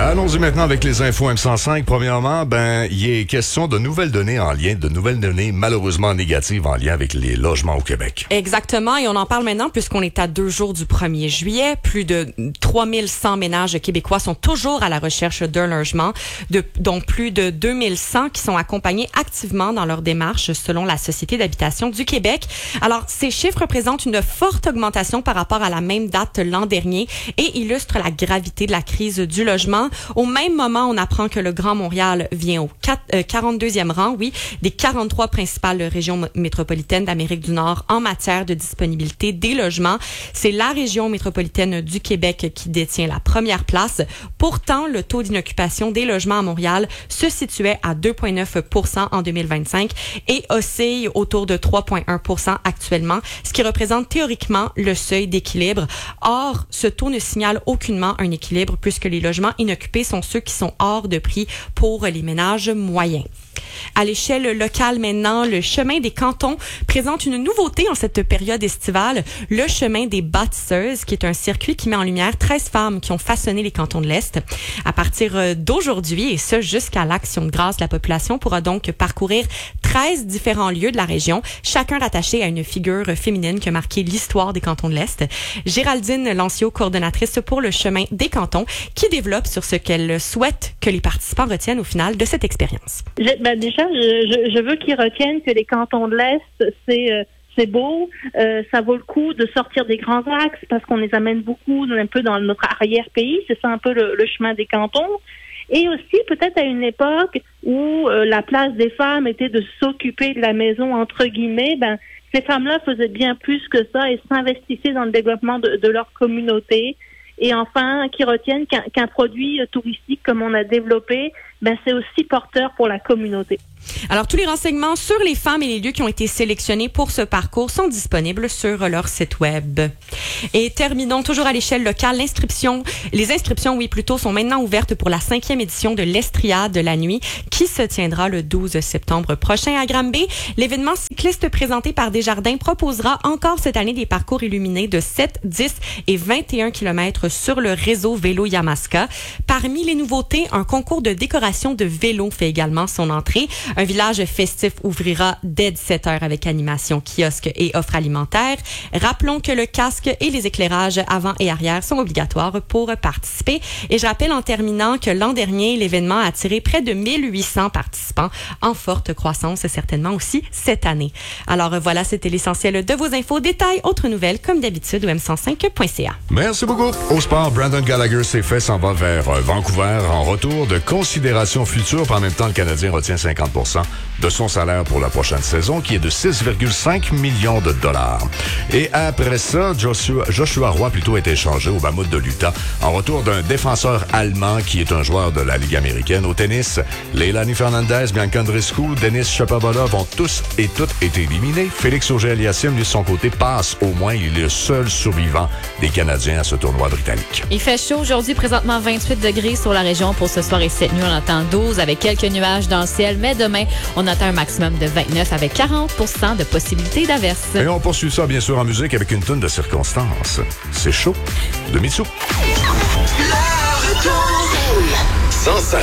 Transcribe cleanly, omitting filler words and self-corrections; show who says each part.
Speaker 1: Allons-y maintenant avec les infos M105. Premièrement, il est question de nouvelles données malheureusement négatives en lien avec les logements au Québec.
Speaker 2: Exactement, et on en parle maintenant puisqu'on est à 2 jours du 1er juillet. Plus de 3100 ménages québécois sont toujours à la recherche d'un logement, dont plus de 2100 qui sont accompagnés activement dans leur démarche selon la Société d'habitation du Québec. Alors, ces chiffres représentent une forte augmentation par rapport à la même date l'an dernier et illustrent la gravité de la crise du logement. Au même moment, on apprend que le Grand Montréal vient au 42e rang, des 43 principales régions métropolitaines d'Amérique du Nord en matière de disponibilité des logements. C'est la région métropolitaine du Québec qui détient la première place. Pourtant, le taux d'inoccupation des logements à Montréal se situait à 2,9% en 2025 et oscille autour de 3,1% actuellement, ce qui représente théoriquement le seuil d'équilibre. Or, ce taux ne signale aucunement un équilibre puisque les logements inoccupés sont ceux qui sont hors de prix pour les ménages moyens. À l'échelle locale maintenant, le chemin des cantons présente une nouveauté en cette période estivale, le chemin des bâtisseuses, qui est un circuit qui met en lumière 13 femmes qui ont façonné les cantons de l'Est. À partir d'aujourd'hui, et ce jusqu'à l'Action de grâce, la population pourra donc parcourir 13 différents lieux de la région, chacun rattaché à une figure féminine qui a marqué l'histoire des cantons de l'Est. Géraldine Lancio, coordonnatrice pour le chemin des cantons, qui développe sur ce qu'elle souhaite que les participants retiennent au final de cette expérience.
Speaker 3: Déjà, je veux qu'ils retiennent que les cantons de l'Est, c'est beau, ça vaut le coup de sortir des grands axes parce qu'on les amène beaucoup un peu dans notre arrière-pays, c'est ça un peu le chemin des cantons. Et aussi peut-être à une époque où la place des femmes était de s'occuper de la maison, entre guillemets, ces femmes-là faisaient bien plus que ça et s'investissaient dans le développement de leur communauté. Et enfin, qui retiennent qu'un produit touristique comme on a développé, c'est aussi porteur pour la communauté.
Speaker 2: Alors, tous les renseignements sur les femmes et les lieux qui ont été sélectionnés pour ce parcours sont disponibles sur leur site web. Et terminons toujours à l'échelle locale. Les inscriptions, sont maintenant ouvertes pour la 5e édition de l'Estriade de la nuit qui se tiendra le 12 septembre prochain à Granby. L'événement cycliste présenté par Desjardins proposera encore cette année des parcours illuminés de 7, 10 et 21 km sur le réseau vélo Yamaska. Parmi les nouveautés, un concours de décoration de vélo fait également son entrée. Un village festif ouvrira dès 17h avec animation, kiosque et offre alimentaire. Rappelons que le casque et les éclairages avant et arrière sont obligatoires pour participer. Et je rappelle en terminant que l'an dernier, l'événement a attiré près de 1800 participants en forte croissance, certainement aussi cette année. Alors voilà, c'était l'essentiel de vos infos. Détails, autres nouvelles, comme d'habitude, au m105.ca.
Speaker 1: Merci beaucoup. Au sport, Brandon Gallagher s'en va vers Vancouver en retour de considération future. En même temps, le Canadien retient 50% de son salaire pour la prochaine saison, qui est de 6,5 millions de dollars. Et après ça, Joshua Roy est échangé au Mammoth de l'Utah en retour d'un défenseur allemand qui est un joueur de la Ligue américaine. Au tennis, Leilani Fernandez, Bianca Andreescu, Denis Shapovalov ont tous et toutes été éliminés. Félix Auger-Aliassime, de son côté, passe. Au moins, il est le seul survivant des Canadiens à ce tournoi britannique.
Speaker 4: Il fait chaud aujourd'hui, présentement 28 degrés sur la région. Pour ce soir et cette nuit, on attend 12 avec quelques nuages dans le ciel. Mais demain, on attend un maximum de 29 avec 40% de possibilité d'averse.
Speaker 1: Et on poursuit ça, bien sûr, en musique avec une toune de circonstance. C'est chaud de Mitsou.